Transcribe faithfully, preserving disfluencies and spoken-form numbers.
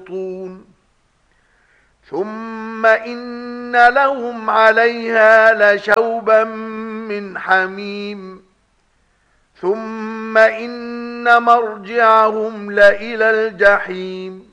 يفرطون ثم إن لهم عليها لشوبا من حميم ثم إن مرجعهم لإلى الجحيم